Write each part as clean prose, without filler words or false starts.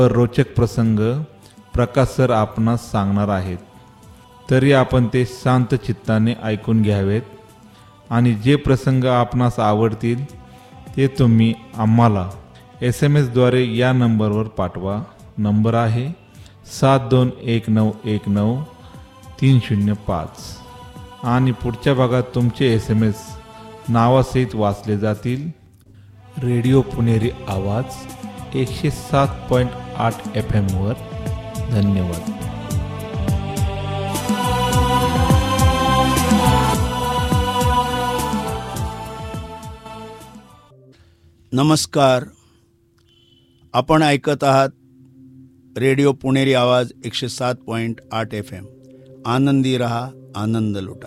रोचक प्रसंग प्रकाश सर आपणास सांगणार आहेत. तरी आपण ते शांत चित्ताने ऐकून घ्यावेत आणि जे प्रसंग आपणास आवडतील ते तुम्ही आम्हाला SMS द्वारे या नंबरवर पाठवा. नंबर आहे 7219193005 आणि पुढच्या भागात तुमचे SMS नावासहित वाचले जातील. रेडिओ पुणेरी आवाज 107.8 FM वर. धन्यवाद. नमस्कार. आपण ऐकत आहात रेडिओ पुणेरी आवाज 107.8 FM. आनंदी रहा, आनंद लुटा.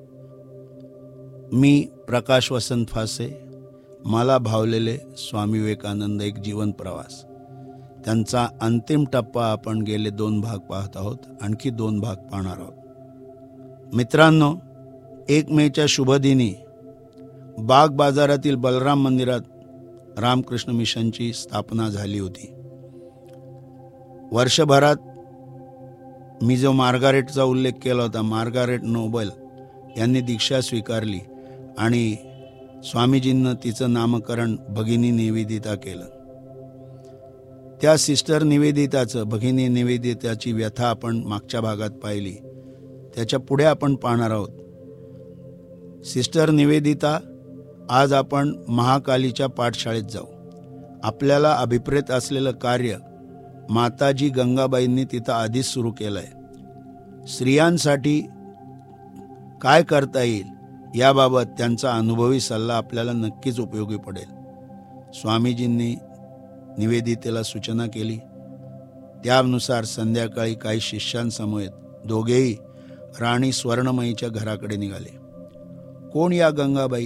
मी प्रकाश वसंत फासे. मला भावलेले स्वामी विवेकानंद एक जीवन प्रवास, त्यांचा अंतिम टप्पा आपण गेले 2 भाग पाहत आहोत. आणखी 2 भाग पाहणार आहोत. मित्रांनो, 1 मेच्या शुभदिनी बाग बाजारातील बलराम मंदिरात रामकृष्ण मिशनची स्थापना झाली होती. वर्षभरात मी जो मार्गारेटचा उल्लेख केला होता, मार्गारेट नोबल यांनी दीक्षा स्वीकारली आणि स्वामीजींना तिचं नामकरण भगिनी निवेदिता केलं. त्या सिस्टर निवेदिताचं, भगिनी निवेदिताची व्यथा आपण मागच्या भागात पाहिली. त्याच्या पुढे आपण पाहणार आहोत. सिस्टर निवेदिता, आज आपण महाकालीच्या पाठशाळेत जाऊ. आपल्याला अभिप्रेत असलेलं कार्य माताजी गंगाबाईंनी तिथं आधीच सुरू केलंय. स्त्रियांसाठी काय करता येईल याबाबत त्यांचा अनुभवी सल्ला आपल्याला नक्कीच उपयोगी पडेल. स्वामीजींनी निवेदितेला सूचना केली. त्यानुसार संध्याकाळी काही शिष्यांसमवेत दोघेही राणी स्वर्णमयीच्या घराकडे निघाले. कोण या गंगाबाई?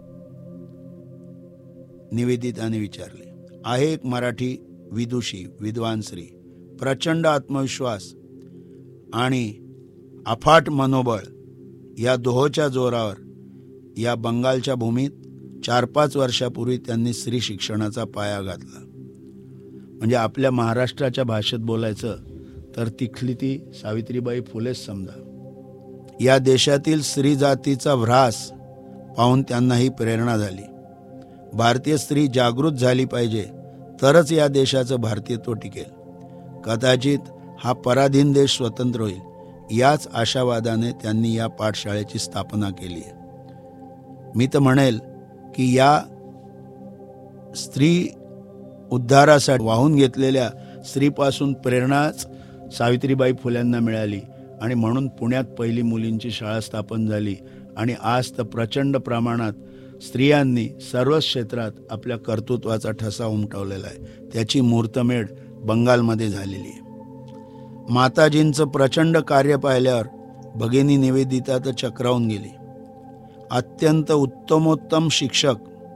निवेदिताने विचारले. आहे एक मराठी विदुषी, विद्वान स्त्री. प्रचंड आत्मविश्वास आणि अफाट मनोबळ या दोहोच्या जोरावर या बंगालच्या भूमीत 4-5 वर्षापूर्वी त्यांनी स्त्री शिक्षणाचा पाया घातला. म्हणजे आपल्या महाराष्ट्राच्या भाषेत बोलायचं तर तिथली ती सावित्रीबाई फुलेच समजा. या देशातील स्त्री जातीचा ऱ्हास पाहून त्यांना ही प्रेरणा झाली. भारतीय स्त्री जागृत झाली पाहिजे, तरच या देशाचं भारतीयत्व टिकेल. कदाचित हा पराधीन देश स्वतंत्र होईल. याच आशावादाने त्यांनी या पाठशाळेची स्थापना केली आहे. मी तर म्हणेल की या स्त्री उद्धारासाठी वाहून घेतलेल्या स्त्रीपासून प्रेरणाच सावित्रीबाई फुल्यांना मिळाली आणि म्हणून पुण्यात पहिली मुलींची शाळा स्थापन झाली. आणि आज तर प्रचंड प्रमाणात स्त्रियांनी सर्वच क्षेत्रात आपल्या कर्तृत्वाचा ठसा उमटवलेला आहे. त्याची मुहूर्तमेढ बंगालमध्ये झालेली आहे. माताजींचं प्रचंड कार्य पाहिल्यावर भगिनी निवेदिता तर चक्रावून गेली. अत्यंत उत्तमोत्तम शिक्षक,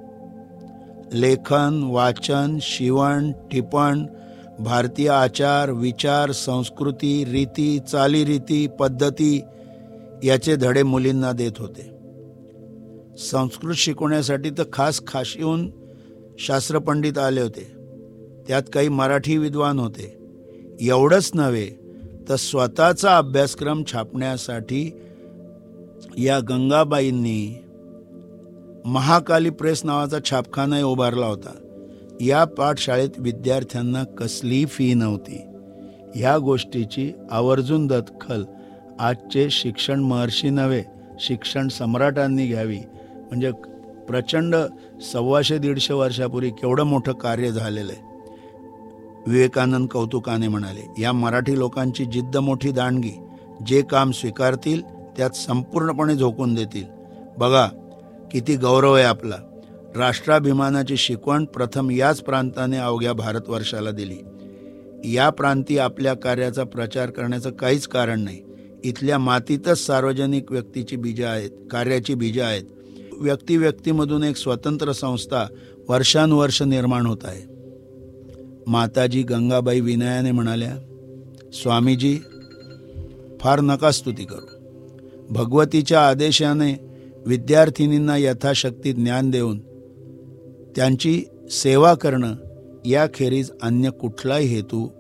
लेखन, वाचन, शिवण, टिपण, भारतीय आचार, विचार, संस्कृती, रीती, चालीरीती, पद्धती याचे धडे मुलींना देत होते. संस्कृत शिकवण्यासाठी तर खास काशीहून शास्त्रपंडित आले होते. त्यात काही मराठी विद्वान होते. एवढंच नव्हे तर स्वतःचा अभ्यासक्रम छापण्यासाठी या गंगाबाईंनी महाकाली प्रेस नावाचा छापखानाही उभारला होता. या पाठशाळेत विद्यार्थ्यांना कसलीही फी नव्हती. ह्या गोष्टीची आवर्जून दखल आजचे शिक्षण महर्षी नव्हे, शिक्षण सम्राटांनी घ्यावी. म्हणजे प्रचंड 125-150 वर्षापूर्वी केवढं मोठं कार्य झालेलं आहे. विवेकानंद कौतुकाने म्हणाले, या मराठी लोकांची जिद्द मोठी दांडगी. जे काम स्वीकारतील त्यात संपूर्णपणे झोकून देतील. बघा किती गौरव आहे आपला. राष्ट्राभिमानाची शिकवण प्रथम याच प्रांताने अवघ्या भारतवर्षाला दिली. या प्रांती आपल्या कार्याचा प्रचार करण्याचं काहीच कारण नाही. इथल्या मातीतच सार्वजनिक व्यक्तीची बीजं आहेत, कार्याची बीजं आहेत. व्यक्तीमधून एक स्वतंत्र संस्था वर्षानुवर्ष निर्माण होत आहे. माताजी गंगाबाई विनयाने म्हणाल्या, स्वामीजी फार नका स्तुती करू. भगवतीच्या आदेशाने विद्यार्थिनींना यथाशक्ती ज्ञान देऊन त्यांची सेवा करणं याखेरीज अन्य कुठलाही हेतू